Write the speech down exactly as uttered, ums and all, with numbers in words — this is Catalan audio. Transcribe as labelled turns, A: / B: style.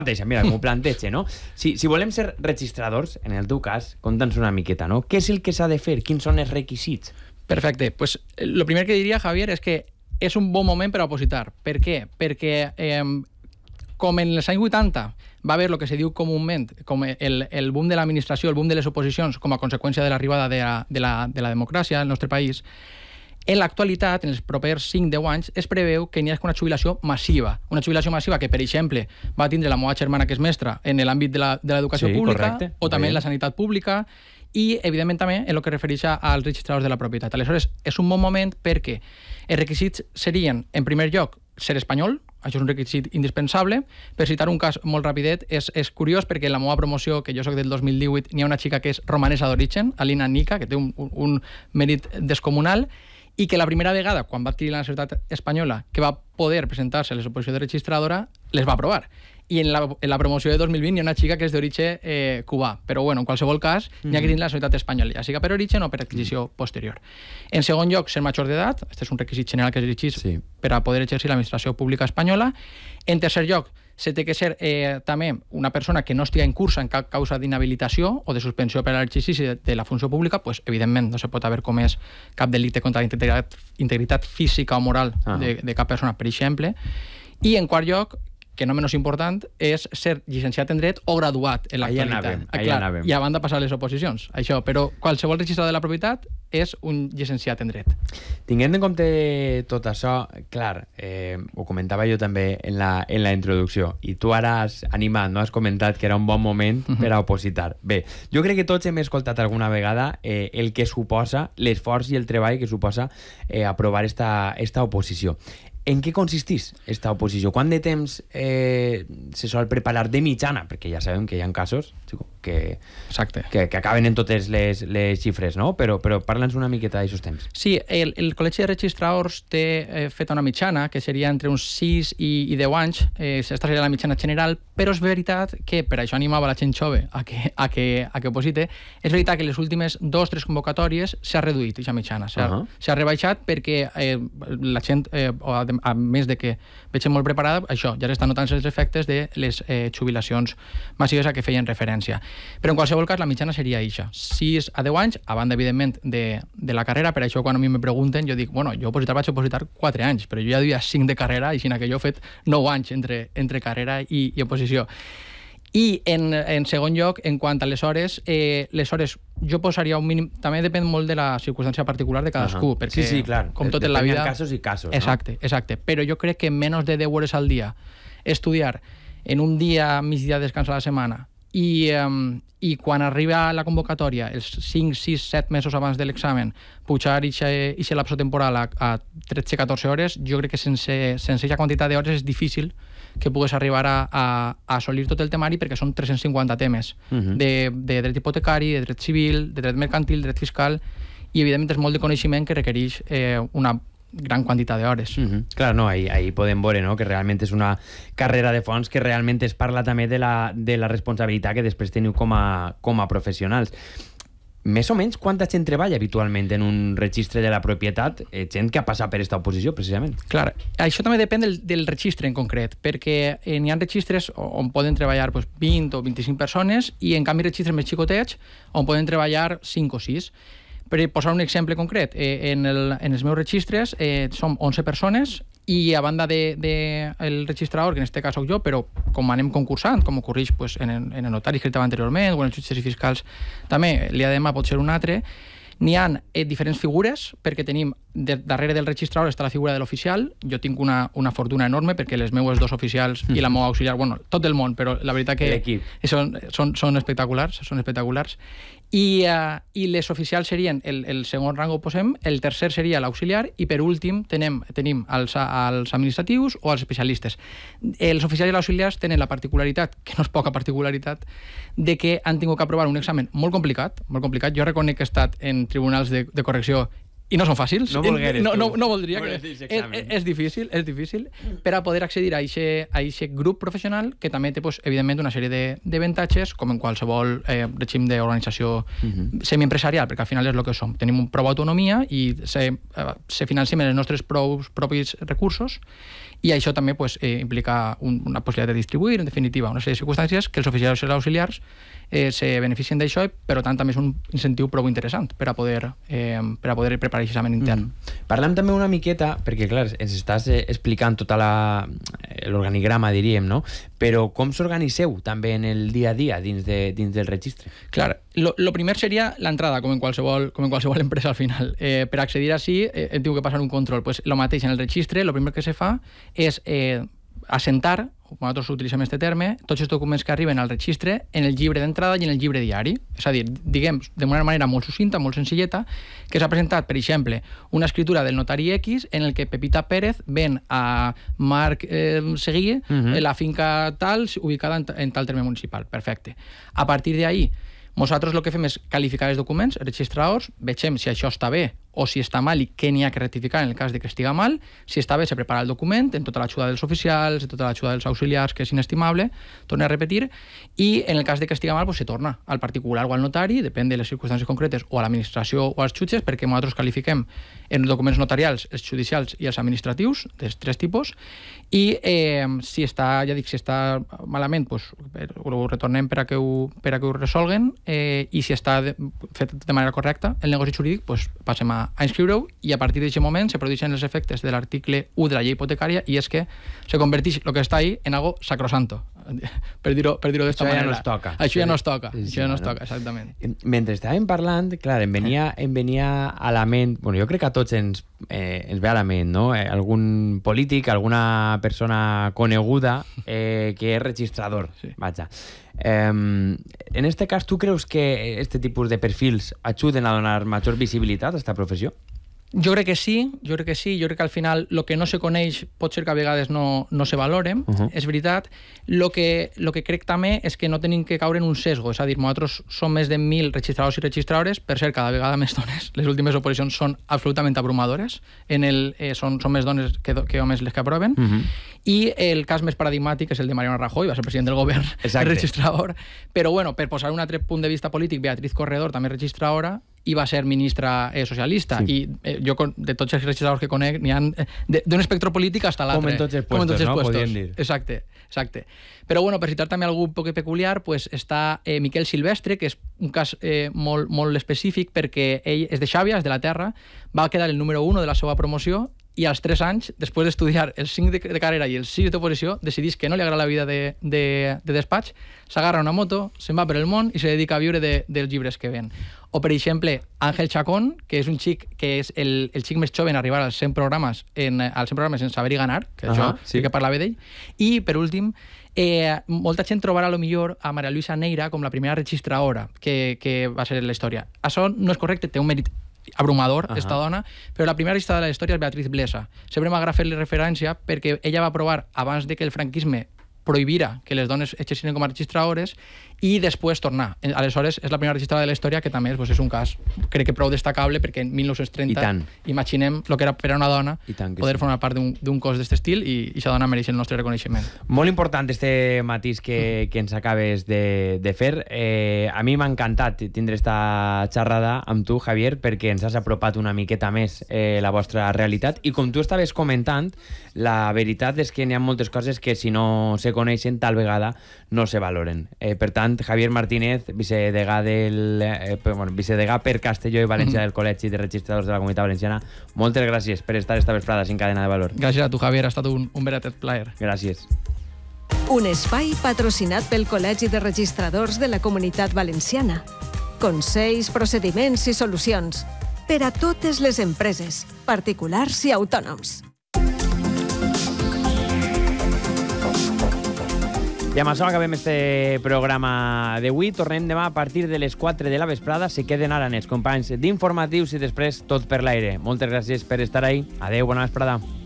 A: Mira, com ho planteja, no? Si, si volem ser registradors, en el teu cas, conta'ns una miqueta, no? Què és el que s'ha de fer? Quins són els requisits?
B: Perfecte. Pues lo primer que diria, Javier, és que és un bon moment per a opositar. Per què? Perquè eh, com en els anys vuitanta va haver el que se diu comúment com el, el boom de l'administració, el boom de les oposicions com a conseqüència de l'arribada de, la, de, la, de la democràcia al nostre país, en l'actualitat, en els propers cinc a deu anys, es preveu que n'hi hagi una jubilació massiva. Una jubilació massiva que, per exemple, va tindre la meva germana, que és mestra, en l'àmbit de l'educació
A: sí,
B: pública,
A: correcte.
B: o també en la sanitat pública, i, evidentment, també en el que refereix als registradors de la propietat. Aleshores, és un bon moment perquè els requisits serien, en primer lloc, ser espanyol. Això és un requisit indispensable. Per citar un cas molt rapidet, és, és curiós perquè en la meva promoció, que jo soc del dos mil divuit, n'hi ha una xica que és romanesa d'origen, Alina Nica, que té un, un, un mèrit descomunal, i que la primera vegada, quan va adquirir la nacionalitat espanyola, que va poder presentar-se a les oposicions de registradora, les va aprovar. I en la, en la promoció de dos mil vint hi ha una xica que és d'origen eh, cubà. Però, bueno, en qualsevol cas, n'hi ha que tenir la nacionalitat espanyola, ja sigui per origen o per adquisició posterior. En segon lloc, ser major d'edat. Aquest és un requisit general que es exigeix sí. per a poder exercir l'administració pública espanyola. En tercer lloc, se té que ser eh, també una persona que no estigui en curs en cap causa d'inhabilitació o de suspensió per a l'exercici de, de la funció pública, pues, evidentment no se pot haver comès cap delicte contra la integritat, integritat física o moral ah. de, de cap persona, per exemple. I en quart lloc, que no menys important, és ser llicenciat en dret o graduat en l'actualitat.
A: Ah, clar,
B: i abans de passar les oposicions, això. Però qualsevol registrador de la propietat és un llicenciat en dret.
A: Tinguent en compte tot això, clar, eh, ho comentava jo també en la, en la introducció, i tu ara has animat, no has comentat que era un bon moment uh-huh. per a opositar. Bé, jo crec que tots hem escoltat alguna vegada eh, el que suposa, l'esforç i el treball que suposa eh, aprovar esta, esta oposició. En què consisteix esta oposició? Quant de temps eh, se sol preparar de mitjana? Perquè ja sabem que hi ha casos que, que, que acaben en totes les, les xifres, no? Però, però parla'ns una miqueta d'aixòs temps.
B: Sí, el, el Col·legi de Registradors té eh, feta una mitjana, que seria entre uns sis i, i deu anys. Eh, Aquesta seria la mitjana general, però és veritat que, per això animava la gent jove a que, a que, a que oposite, és veritat que les últimes dos o tres convocatòries s'ha reduït, aquesta mitjana. S'ha uh -huh. rebaixat perquè eh, la gent, eh, a, a més de que veig molt preparada, això, ja s'estan notant els efectes de les eh, jubilacions massives a què feien referència. Però en qualsevol cas la mitjana seria això, sis a deu anys, a banda evidentment de, de la carrera. Per això quan a mi me pregunten jo dic, bueno, jo opositar vaig opositar quatre anys, però jo ja duia cinc de carrera, així que jo he fet nou anys entre, entre carrera i, i oposició. I en, en segon lloc, en quant a les hores, eh, les hores jo posaria un mínim, també depèn molt de la circumstància particular de cadascú, uh -huh. perquè
A: sí, sí, clar.
B: com tot en la vida...
A: casos i casos,
B: exacte,
A: no?
B: Exacte, però jo crec que menys de deu hores al dia estudiar en un dia, migdia, descans a la setmana, i, um, i quan arriba la convocatòria, els cinc, sis, set mesos abans de l'examen, pujar aquest lapso temporal a, a tretze a catorze hores, jo crec que sense, sense aquesta quantitat d'hores és difícil que pugues arribar a, a, a assolir tot el temari, perquè són tres-cents cinquanta temes uh-huh. de, de dret hipotecari, de dret civil, de dret mercantil, de dret fiscal, i evidentment és molt de coneixement que requereix eh, una gran quantitat d'hores.
A: Uh-huh. Clar, no, ahí, ahí podem veure, no?, que realment és una carrera de fons que realment es parla també de la, de la responsabilitat que després teniu com a, com a professionals. Més o menys, quanta gent treballa habitualment en un registre de la propietat? Eh, gent que ha passat per aquesta oposició, precisament.
B: Clar, això també depèn del, del registre en concret, perquè eh, n'hi ha registres on poden treballar pues, vint o vint-i-cinc persones, i en canvi registres més xicotets on poden treballar cinc o sis. Per posar un exemple concret, eh, en, el, en els meus registres eh, som onze persones, i a banda del de, de el registrador, que en aquest cas soc jo, però com anem concursant, com ocorreix pues, en, el, en el notari que estava anteriorment, o en els jutges i fiscals també, l'I A D M pot ser un altre, n'hi ha eh, diferents figures, perquè tenim, de, darrere del registrador està la figura de l'oficial. Jo tinc una, una fortuna enorme, perquè les meues dos oficials mm. i la meva auxiliar, bueno, tot el món, però la veritat que són, són, són espectaculars, són espectaculars. I, uh, i les oficials serien el, el segon rang, ho posem, el tercer seria l'auxiliar, i per últim tenim, tenim els, els administratius o els especialistes. Els oficials i els auxiliars tenen la particularitat, que no és poca particularitat, de que han tingut que aprovar un examen molt complicat, molt complicat. Jo reconec que he estat en tribunals de, de correcció i no són fàcils.
A: No volgueres,
B: no, no,
A: tu.
B: no voldria que...
A: Volgueres
B: És, és difícil, és difícil, per a poder accedir a aquest grup professional que també té, pues, evidentment, una sèrie d'avantatges, com en qualsevol eh, règim d'organització uh-huh. semiempresarial, perquè al final és el que som. Tenim prou autonomia i se, eh, se financiem els nostres prous, propis recursos, i això també, pues, eh, implica un, una possibilitat de distribuir, en definitiva, una sèrie de circumstàncies que els oficials i els auxiliars eh, se beneficien d'això, però tant també és un incentiu prou interessant per a poder, eh, per a poder preparar aquest examen intern.
A: Mm. Parlem també una miqueta, perquè clar, ens estàs eh, explicant tota l'organigrama, diríem, no? Però com s'organitzeu també en el dia a dia dins, de, dins del registre?
B: Clar, lo, lo primer seria l'entrada, com en qualsevol, com en qualsevol empresa al final. Eh, per accedir així, eh, hem tingut que passar un control. Pues, lo mateix en el registre, lo primer que se fa és eh, assentar, nosaltres utilitzem aquest terme, tots els documents que arriben al registre en el llibre d'entrada i en el llibre diari. És a dir, diguem, d'una manera molt sucinta, molt senzilleta, que s'ha presentat, per exemple, una escritura del notari X en el que Pepita Pérez ven a Marc eh, Seguí uh-huh. la finca tal, ubicada en, en tal terme municipal. Perfecte. A partir d'ahí, nosaltres el que fem és qualificar els documents, els registradors, vegem si això està bé o si està mal i què n'hi ha que rectificar en el cas de que estiga mal. Si està bé, se prepara el document en tota l'ajuda dels oficials, en tota l'ajuda dels auxiliars, que és inestimable, torna a repetir, i en el cas de que estiga mal, pues, se torna al particular o al notari, depèn de les circumstàncies concretes, o a l'administració o als jutges, perquè nosaltres qualifiquem en documents notarials, els judicials i els administratius, dels tres tipus, i eh, si està, ja dic, si està malament, pues, ho retornem per a que ho, per a que ho resolguen, eh, i si està de, fet de manera correcta, el negoci jurídic, pues, passem a a inscriure-ho, i a partir d'aquest moment se produeixen els efectes de l'article u de la llei hipotecària, i és que se converteix el que està ahí en algo sacrosanto, per dir-ho per dir-ho d'esta manera.
A: Això ja no es toca.
B: Això ja no es toca,
A: sí,
B: això ja no es
A: no?
B: toca, exactament.
A: Mentre estàvem parlant, clar, em venia, em venia a la ment, bueno, jo crec que a tots ens, eh, ens ve a la ment, no? Eh, algun polític, alguna persona coneguda eh, que és registrador, sí. Vaja. Eh, en este cas, tu creus que este tipus de perfils ajuden a donar major visibilitat a aquesta professió?
B: Jo crec que sí, jo crec que sí, jo crec que al final el que no se coneix pot ser que a vegades no, no se valore, uh-huh. és veritat. El que, lo que crec també és que no tenim que caure en un sesgo, és a dir, nosaltres som més de mil registradors i registradores, per cert, cada vegada més dones. Les últimes oposicions són absolutament abrumadores, en el, eh, són, són més dones que, que homes les que aproven, uh-huh. i el cas més paradigmàtic és el de Mariano Rajoy, va ser president del govern, registrador, però bueno, per posar un altre punt de vista polític, Beatriz Corredor, també registradora, i va ser ministra eh, socialista, sí. i eh, jo de tots els registradors que conec n'hi ha d'un espectre polític fins a l'altre.
A: Com en tots els puestos, no? Podríem dir.
B: Exacte, exacte. Però bueno, per citar també algú poc peculiar, pues, està eh, Miquel Silvestre, que és un cas eh, molt, molt específic perquè ell és de Xàbia, és de la Terra, va quedar el número uno de la seva promoció, i als tres anys, després d'estudiar els cinc de, de carrera i els sis d'oposició, decidís que no li agrada la vida de, de, de despatx, s'agarra una moto, se'n va per el món i se dedica a viure de, dels llibres que ven. O, per exemple, Àngel Chacón, que és un xic que és el, el xic més jove en arribar als cent programes en, als cent programes en Saber i Ganar, que uh-huh, això sí que parlava d'ell. I, per últim, eh, molta gent trobarà a lo millor a Maria Luisa Neira com la primera registradora que, que va ser en la història. Això no és correcte, té un mèrit abrumador, uh-huh. esta dona, però la primera registradora de la història és Beatriz Blesa. Sempre m'agrada fer-li referència perquè ella va aprovar abans de que el franquisme prohibira que les dones exercissin com a registradores i després tornar. Aleshores, és la primera registradora de la història, que també pues, és un cas, crec que prou destacable, perquè en mil nou-cents trenta imaginem el que era per a una dona poder sí. formar part d'un cos d'aquest estil, i aquesta dona mereix el nostre reconeixement.
A: Molt important este matís que, que ens acabes de, de fer. Eh, a mi m'ha encantat tindre esta xerrada amb tu, Javier, perquè ens has apropat una miqueta més eh, la vostra realitat, i com tu estaves comentant, la veritat és que n'hi ha moltes coses que si no se coneixen, tal vegada no se valoren. Eh, per tant, Javier Martínez, vicedegà, del, eh, bueno, vicedegà per Castelló i València del Col·legi de Registradors de la Comunitat Valenciana, moltes gràcies per estar esta vesprada sin Cadena de Valor.
B: Gràcies a tu, Javier, ha estat un, un veratet plaer.
A: Gràcies.
C: Un espai patrocinat pel Col·legi de Registradors de la Comunitat Valenciana. Consells, procediments i solucions per a totes les empreses, particulars i autònoms.
A: I amb això acabem este programa d'avui. Tornem demà a partir de les quatre de la vesprada. Se queden ara els companys d'informatius i després tot per l'aire. Moltes gràcies per estar ahí. Adeu, bona vesprada.